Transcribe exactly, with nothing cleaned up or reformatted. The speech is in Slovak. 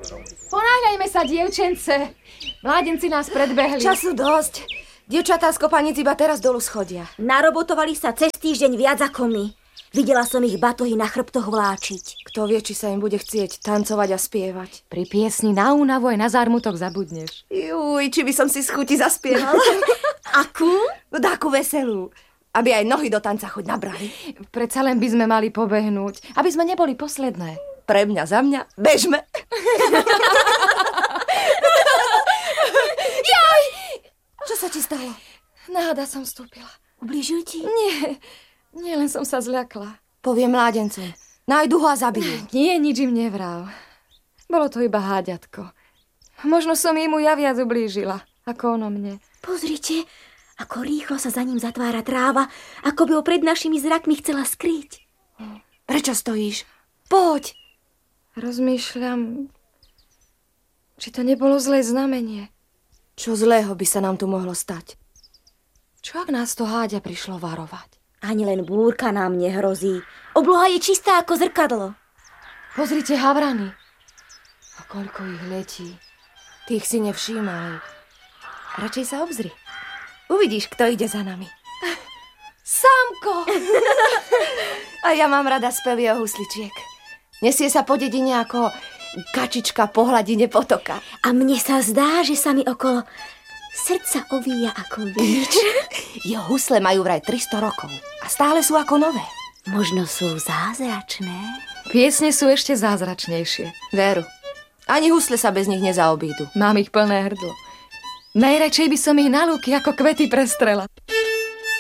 Ponáhľajme sa, dievčence. Mládenci nás predbehli. Času dosť. Dievčatá z kopanic iba teraz dolu schodia. Narobotovali sa cez týždeň viac ako my. Videla som ich batohy na chrbtoch vláčiť. Kto vie, či sa im bude chcieť tancovať a spievať. Pri piesni na únavu aj na zármutok zabudneš. Juj, či by som si z chuti zaspievala. Akú? No takú veselú. Aby aj nohy do tanca chuť nabrali. Predsa len by sme mali pobehnúť, aby sme neboli posledné. Pre mňa, za mňa, bežme. Jaj! Čo sa ti stalo? Náda som vstúpila. Ublížil ti? Nie, nie len som sa zľakla. Poviem mládencom. Nájdu ho a zabijú. Nie, nič im nevrav. Bolo to iba háďatko. Možno som im ja viac ublížila, ako ono mne. Pozrite, ako rýchlo sa za ním zatvára tráva, ako by ho pred našimi zrakmi chcela skryť. Prečo stojíš? Poď. Rozmýšľam, či to nebolo zlé znamenie. Čo zlého by sa nám tu mohlo stať? Čo ak nás to háďa prišlo varovať? Ani len búrka nám nehrozí. Obloha je čistá ako zrkadlo. Pozrite havrany. A koľko ich letí. Tých si nevšímaj. Radšej sa obzri. Uvidíš, kto ide za nami. Sámko! A ja mám rada spev jeho husličiek. Nesie sa po dedine ako kačička po hladine potoka. A mne sa zdá, že sa mi okolo srdca ovíja ako víč. Jeho husle majú vraj tristo rokov a stále sú ako nové. Možno sú zázračné. Piesne sú ešte zázračnejšie. Veru, ani husle sa bez nich nezaobídu. Mám ich plné hrdlo. Najradšej by som ich na lúky ako kvety prestrela.